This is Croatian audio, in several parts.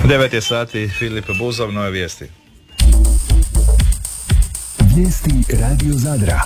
9 je sati, Filip Buzov, nove vijesti. Vijesti Radio Zadra.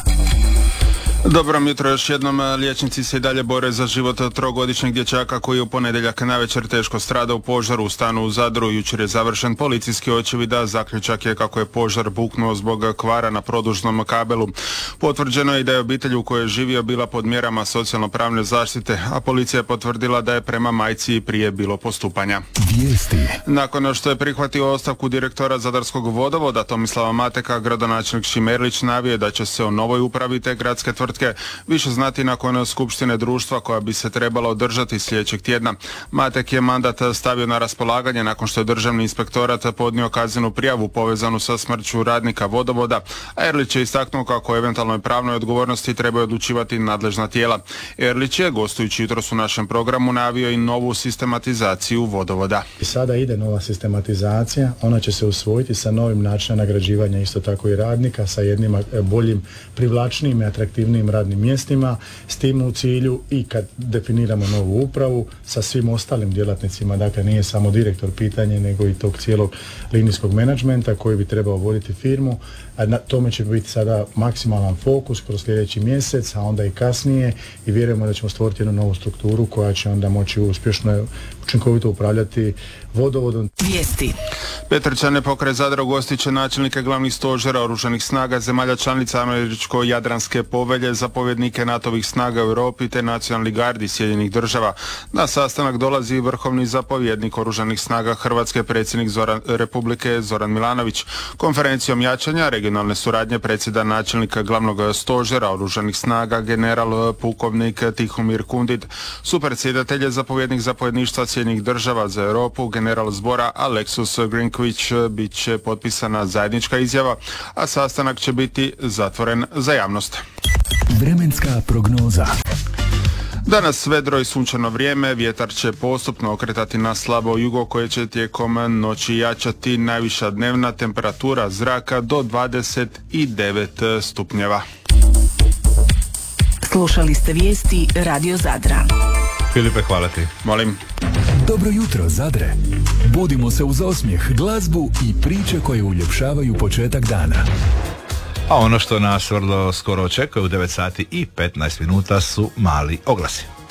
Dobro jutro, još jednom. Liječnici se i dalje bore za život trogodišnjeg dječaka koji je u ponedjeljak navečer teško stradao u požaru u stanu u Zadru. Jučer je završen policijski očevid, a zaključak je kako je požar buknuo zbog kvara na produžnom kabelu. Potvrđeno je i da je obitelj u kojoj je živio bila pod mjerama socijalno-pravne zaštite, a policija je potvrdila da je prema majci prije bilo postupanja. Vijesti. Nakon što je prihvatio ostavku direktora Zadarskog vodovoda Tomislava Mateka, gradonačelnik Šimerlić navio da će se o novoj upravi te gradske tvrtke više znati nakon skupštine društva koja bi se trebala održati sljedećeg tjedna. Matek je mandat stavio na raspolaganje nakon što je državni inspektorat podnio kaznenu prijavu povezanu sa smrću radnika vodovoda, a Erlić je istaknuo kako o eventualnoj pravnoj odgovornosti trebaju odlučivati nadležna tijela. Erlić je, gostujući jutros u našem programu, najavio i novu sistematizaciju vodovoda. I sada ide nova sistematizacija, ona će se usvojiti sa novim načinom nagrađivanja isto tako i radnika, sa jednim boljim, privlačnijim i atraktivnijim radnim mjestima, s tim u cilju i kad definiramo novu upravu sa svim ostalim djelatnicima, dakle nije samo direktor pitanje, nego i tog cijelog linijskog menadžmenta koji bi trebao voditi firmu, a na tome će biti sada maksimalan fokus kroz sljedeći mjesec, a onda i kasnije, i vjerujemo da ćemo stvoriti jednu novu strukturu koja će onda moći uspješno, učinkovito upravljati vodovodom. Vijesti. Petrčane pokraj Zadra ugostit će načelnike glavnih stožera oružanih snaga zemalja članica Američko-Jadranske povelje, zapovjednike NATO-vih snaga u Europi te nacionalni gardi Sjedinjenih država. Na sastanak dolazi vrhovni zapovjednik oružanih snaga Hrvatske, predsjednik Republike Zoran Milanović. Konferencijom jačanja regionalne suradnje predsjeda načelnika glavnog stožera oružanih snaga general pukovnik Tihomir Kundit. Supredsjedatelj je zapovjednik zapovjedništva Sjedinjenih država za Europu general zbora Alexus Grinković. Bit će potpisana zajednička izjava, a sastanak će biti zatvoren za javnost. Vremenska prognoza. Danas vedro i sunčano vrijeme, vjetar će postupno okretati na slabo jugo koje će tijekom noći jačati. Najviša dnevna temperatura zraka do 29 stupnjeva. Slušali ste vijesti Radio Zadra. Filipe, hvala ti. Molim. Dobro jutro, Zadre. Budimo se uz osmijeh, glazbu i priče koje uljepšavaju početak dana. A ono što nas vrlo skoro očekuje u 9 sati i 15 minuta su mali oglasi.